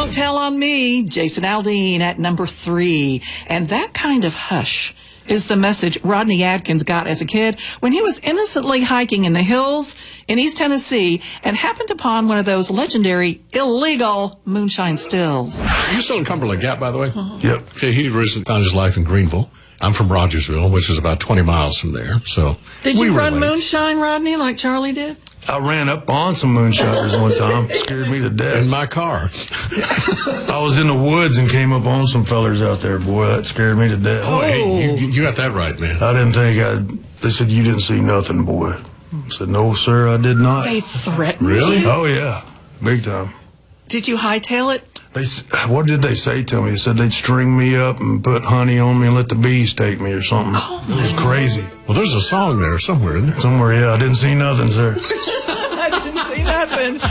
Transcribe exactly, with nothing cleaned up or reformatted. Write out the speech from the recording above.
Don't Tell on Me, Jason Aldean at number three. And that kind of hush is the message Rodney Adkins got as a kid when he was innocently hiking in the hills in East Tennessee and happened upon one of those legendary illegal moonshine stills. You're still in Cumberland Gap, by the way? Uh-huh. Yep. Okay, he recently found his life in Greenville. I'm from Rogersville, which is about twenty miles from there. So Did you run relate. moonshine, Rodney, like Charlie did? I ran up on some moonshiners one time. Scared me to death. In my car. I was in the woods and came up on some fellers out there. Boy, that scared me to death. Oh, hey, you, you got that right, man. I didn't think I'd... They said, you didn't see nothing, boy. I said, no, sir, I did not. They threatened Really? you? Oh, yeah. Big time. Did you hightail it? They, what did they say to me? They said they'd string me up and put honey on me and let the bees take me or something. Oh, it was crazy. Well, there's a song there somewhere, isn't there? Somewhere, yeah. I didn't see nothing, sir. I didn't see nothing.